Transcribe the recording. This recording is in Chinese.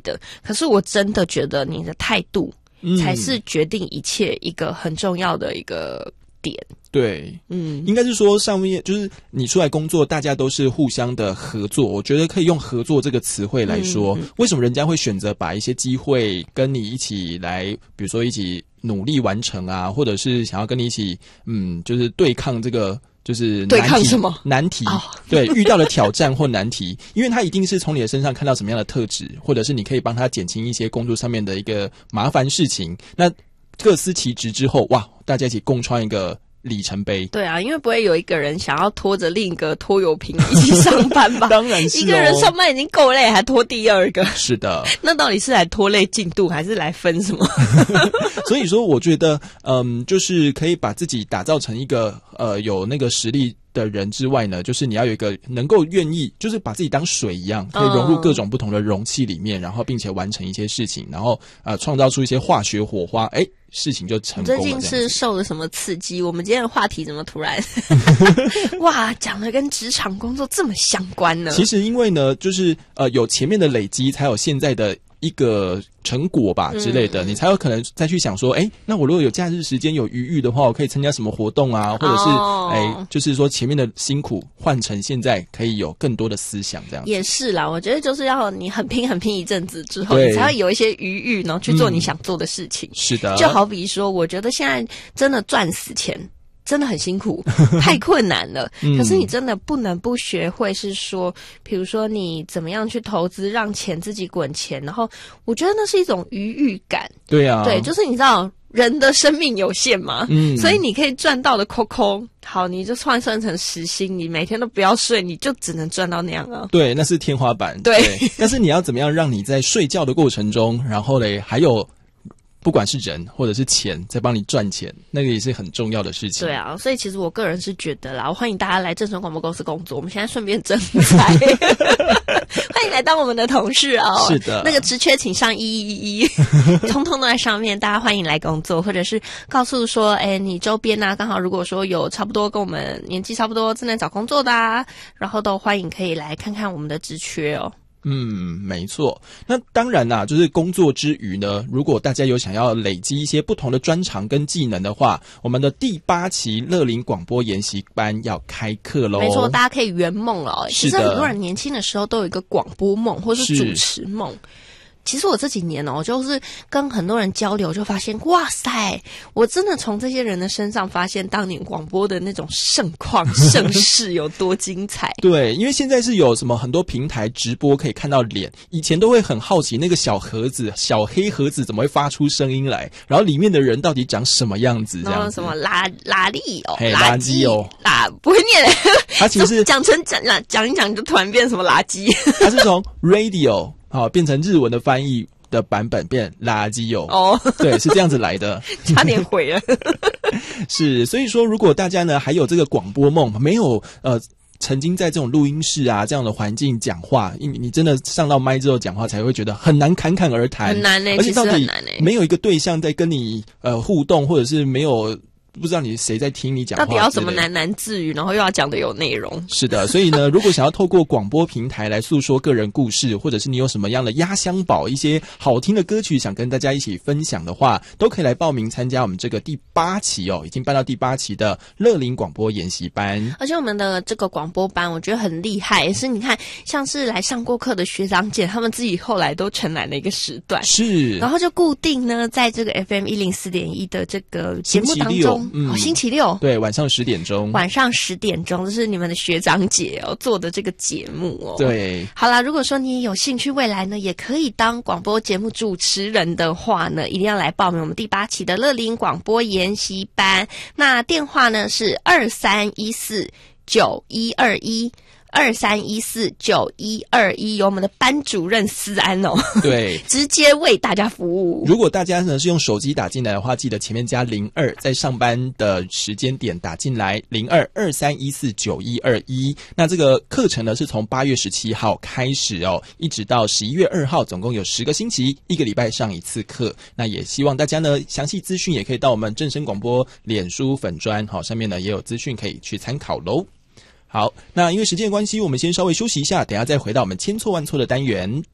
的，可是我真的觉得你的态度才是决定一切一个很重要的一个点。 对，应该是说上面就是你出来工作，大家都是互相的合作。我觉得可以用合作这个词汇来说，为什么人家会选择把一些机会跟你一起来，比如说一起努力完成啊，或者是想要跟你一起，就是对抗这个。就是对抗什么难题？对，遇到的挑战或难题，因为他一定是从你的身上看到什么样的特质，或者是你可以帮他减轻一些工作上面的一个麻烦事情。那各司其职之后，哇，大家一起共创一个里程碑。 对啊，因为不会有一个人想要拖着另一个拖油瓶一起上班吧？ 当然是一个人上班已经够累，还拖第二个。 是的， 那到底是来拖累进度，还是来分什么？ 所以说，我觉得，就是可以把自己打造成一个有那个实力的人之外呢，就是你要有一个能够愿意，就是把自己当水一样，可以融入各种不同的容器里面，然后并且完成一些事情，然后创造出一些化学火花，事情就成功了。 最近是受了什么刺激？我们今天的话题怎么突然哇，讲的跟职场工作这么相关呢？ 其实因为呢，就是有前面的累积，才有现在的一个成果吧之类的，你才有可能再去想说，那我如果有假日时间有余裕的话，我可以参加什么活动啊，或者是就是说前面的辛苦换成现在可以有更多的思想这样子。 也是啦，我觉得就是要你很拼一阵子之后，你才会有一些余裕，然后去做你想做的事情。 是的， 就好比说，我觉得现在真的赚死钱真的很辛苦，太困难了。可是你真的不能不学会，是说，比如说你怎么样去投资，让钱自己滚钱。然后我觉得那是一种余裕感。 对啊， 对，就是你知道人的生命有限嘛，所以你可以赚到的扣扣，好，你就换算成时薪，你每天都不要睡，你就只能赚到那样啊。 对，那是天花板。 对， 但是你要怎么样让你在睡觉的过程中，然后嘞还有。不管是人或者是钱在帮你赚钱，那个也是很重要的事情。 对啊，所以其实我个人是觉得啦，我欢迎大家来正声广播公司工作，我们现在顺便征才欢迎来当我们的同事哦。 是的， 那个职缺请上111通通都在上面，大家欢迎来工作，或者是告诉说你周边啊，刚好如果说有差不多跟我们年纪差不多正在找工作的啊，然后都欢迎可以来看看我们的职缺哦。 没错。那当然啦，就是工作之余呢，如果大家有想要累积一些不同的专长跟技能的话，我们的第8期乐龄广播研习班要开课咯。 没错，大家可以圆梦了。 其实很多人年轻的时候都有一个广播梦或是主持梦。其实我这几年就是跟很多人交流，就发现哇塞，我真的从这些人的身上发现当年广播的那种盛况盛世有多精彩。 对，因为现在是有什么很多平台直播可以看到脸，以前都会很好奇那个小盒子小黑盒子怎么会发出声音来，然后里面的人到底长什么样子这样子。 什么垃圾垃圾哦， 不会念它其实是讲一讲就突然变什么垃圾它是从 radio变成日文的翻译的版本变垃圾哦。对，是这样子来的， 差点毁了。 是，所以说如果大家呢还有这个广播梦，没有曾经在这种录音室啊这样的环境讲话，你真的上到麦之后讲话才会觉得很难侃侃而谈， 很难而且到底没有一个对象在跟你互动，或者是没有不知道你谁在听你讲话， 到底要怎么喃喃自语，然后又要讲的有内容。 是的，所以呢，如果想要透过广播平台来诉说个人故事，或者是你有什么样的压箱宝，一些好听的歌曲想跟大家一起分享的话，都可以来报名参加我们这个第8期已经办到第8期的乐龄广播研习班。 而且我们的这个广播班我觉得很厉害，也是你看像是来上过课的学长姐，他们自己后来都承揽了一个时段， 是， 然后就固定呢在这个 FM 104.1的这个节目当中，星期六， 对，晚上10点钟， 这是你们的学长姐做的这个节目对， 好啦，如果说你有兴趣未来呢也可以当广播节目主持人的话呢，一定要来报名我们第8期的乐龄广播研习班。那电话呢是23149121。23149121，由我们的班主任思安对， 直接为大家服务。 如果大家呢是用手机打进来的话，记得前面加02，在上班的时间点打进来0223149121。那这个课程呢是从8月17号开始一直到11月2号，总共有10个星期，1个礼拜上1次课。那也希望大家呢详细资讯也可以到我们正声广播脸书粉专上面呢也有资讯可以去参考咯。好，那因为时间的关系，我们先稍微休息一下，等一下再回到我们千错万错的单元。